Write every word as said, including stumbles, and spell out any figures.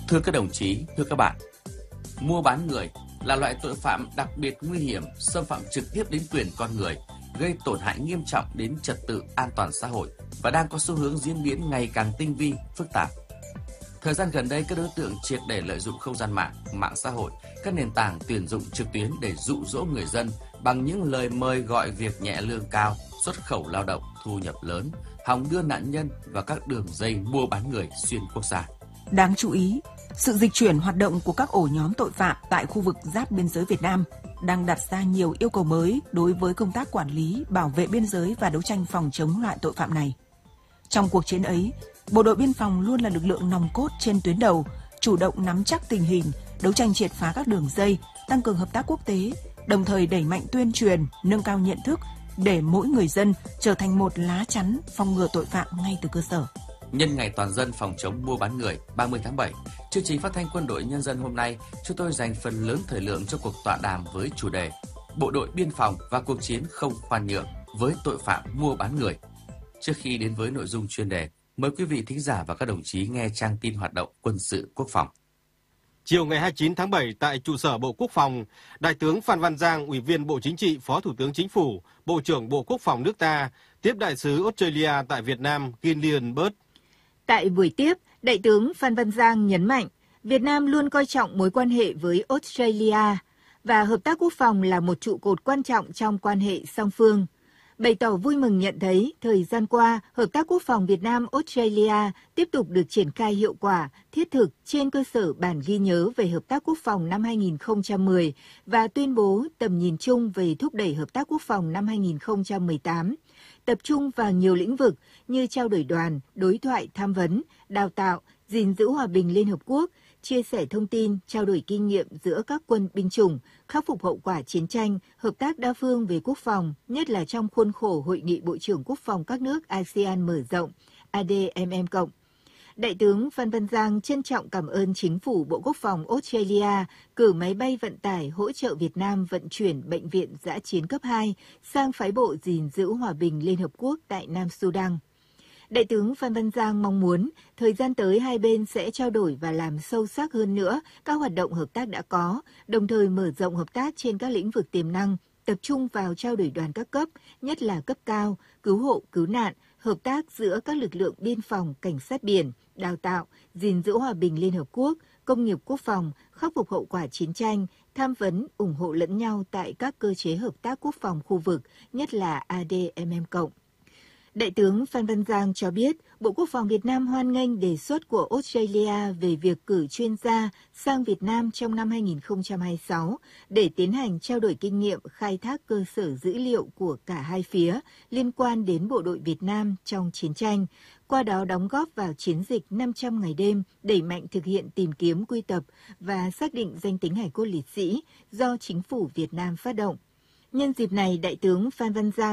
Thưa các đồng chí, thưa các bạn, mua bán người là loại tội phạm đặc biệt nguy hiểm, xâm phạm trực tiếp đến quyền con người, gây tổn hại nghiêm trọng đến trật tự an toàn xã hội và đang có xu hướng diễn biến ngày càng tinh vi, phức tạp. Thời gian gần đây, các đối tượng triệt để lợi dụng không gian mạng, mạng xã hội, các nền tảng tuyển dụng trực tuyến để dụ dỗ người dân bằng những lời mời gọi việc nhẹ lương cao, xuất khẩu lao động, thu nhập lớn, hòng đưa nạn nhân vào các đường dây mua bán người xuyên quốc gia. Đáng chú ý, sự dịch chuyển hoạt động của các ổ nhóm tội phạm tại khu vực giáp biên giới Việt Nam đang đặt ra nhiều yêu cầu mới đối với công tác quản lý, bảo vệ biên giới và đấu tranh phòng chống loại tội phạm này. Trong cuộc chiến ấy, Bộ đội Biên phòng luôn là lực lượng nòng cốt trên tuyến đầu, chủ động nắm chắc tình hình, đấu tranh triệt phá các đường dây, tăng cường hợp tác quốc tế, đồng thời đẩy mạnh tuyên truyền, nâng cao nhận thức để mỗi người dân trở thành một lá chắn phòng ngừa tội phạm ngay từ cơ sở. Nhân ngày toàn dân phòng chống mua bán người ba mươi tháng bảy, chương trình phát thanh Quân đội Nhân dân hôm nay, chúng tôi dành phần lớn thời lượng cho cuộc tọa đàm với chủ đề Bộ đội Biên phòng và cuộc chiến không khoan nhượng với tội phạm mua bán người. Trước khi đến với nội dung chuyên đề, mời quý vị thính giả và các đồng chí nghe trang tin hoạt động quân sự quốc phòng. Chiều ngày hai mươi chín tháng bảy tại trụ sở Bộ Quốc phòng, Đại tướng Phan Văn Giang, Ủy viên Bộ Chính trị, Phó Thủ tướng Chính phủ, Bộ trưởng Bộ Quốc phòng nước ta tiếp Đại sứ Australia tại Việt Nam Gillian Bird. Tại buổi tiếp, Đại tướng Phan Văn Giang nhấn mạnh Việt Nam luôn coi trọng mối quan hệ với Australia và hợp tác quốc phòng là một trụ cột quan trọng trong quan hệ song phương. Bày tỏ vui mừng nhận thấy, thời gian qua, hợp tác quốc phòng Việt Nam-Australia tiếp tục được triển khai hiệu quả, thiết thực trên cơ sở bản ghi nhớ về hợp tác quốc phòng năm hai nghìn không trăm mười và tuyên bố tầm nhìn chung về thúc đẩy hợp tác quốc phòng năm hai nghìn không trăm mười tám, tập trung vào nhiều lĩnh vực như trao đổi đoàn, đối thoại tham vấn, đào tạo, gìn giữ hòa bình Liên Hợp Quốc, chia sẻ thông tin, trao đổi kinh nghiệm giữa các quân binh chủng, khắc phục hậu quả chiến tranh, hợp tác đa phương về quốc phòng, nhất là trong khuôn khổ Hội nghị Bộ trưởng Quốc phòng các nước a sê an mở rộng, a đê em em cộng. Đại tướng Phan Văn Giang trân trọng cảm ơn Chính phủ Bộ Quốc phòng Australia cử máy bay vận tải hỗ trợ Việt Nam vận chuyển Bệnh viện Dã chiến cấp hai sang phái bộ gìn giữ hòa bình Liên Hợp Quốc tại Nam Sudan. Đại tướng Phan Văn Giang mong muốn thời gian tới hai bên sẽ trao đổi và làm sâu sắc hơn nữa các hoạt động hợp tác đã có, đồng thời mở rộng hợp tác trên các lĩnh vực tiềm năng, tập trung vào trao đổi đoàn các cấp, nhất là cấp cao, cứu hộ, cứu nạn, hợp tác giữa các lực lượng biên phòng, cảnh sát biển, đào tạo, gìn giữ hòa bình Liên Hợp Quốc, công nghiệp quốc phòng, khắc phục hậu quả chiến tranh, tham vấn, ủng hộ lẫn nhau tại các cơ chế hợp tác quốc phòng khu vực, nhất là a đê em em cộng. Đại tướng Phan Văn Giang cho biết, Bộ Quốc phòng Việt Nam hoan nghênh đề xuất của Australia về việc cử chuyên gia sang Việt Nam trong năm hai nghìn không trăm hai mươi sáu để tiến hành trao đổi kinh nghiệm khai thác cơ sở dữ liệu của cả hai phía liên quan đến bộ đội Việt Nam trong chiến tranh, qua đó đóng góp vào chiến dịch năm trăm ngày đêm đẩy mạnh thực hiện tìm kiếm quy tập và xác định danh tính hải cốt liệt sĩ do Chính phủ Việt Nam phát động. Nhân dịp này, Đại tướng Phan Văn Giang